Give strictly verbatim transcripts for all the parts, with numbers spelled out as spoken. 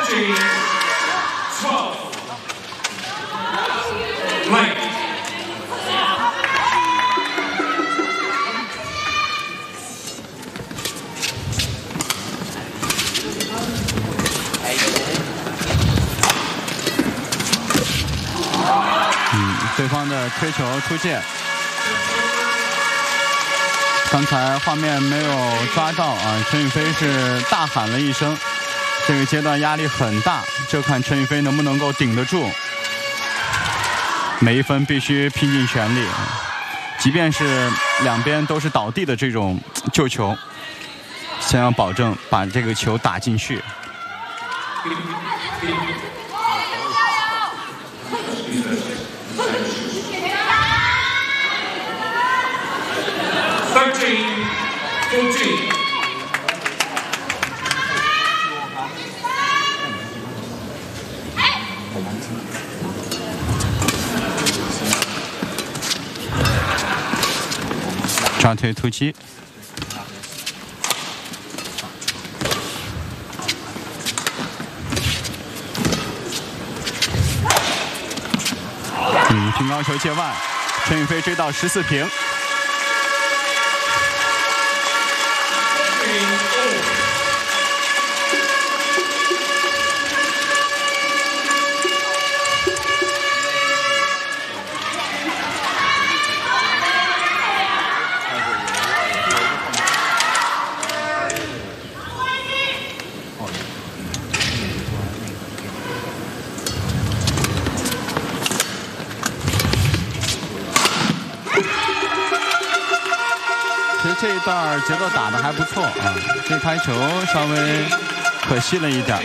thirteen twelve. Lane. 嗯，对方的推球出界。 刚才画面没有抓到啊，陈雨菲是大喊了一声，这个阶段压力很大，就看陈雨菲能不能够顶得住。每一分必须拼尽全力，即便是两边都是倒地的这种救球，先要保证把这个球打进去。 thirteen fourteen. 抓推突击，嗯，平高球界外，陈雨菲追到十四平。 其实这一段节奏打得还不错啊，这开球稍微可惜了一点。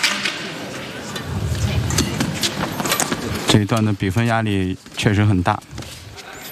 这一段的比分压力确实很大。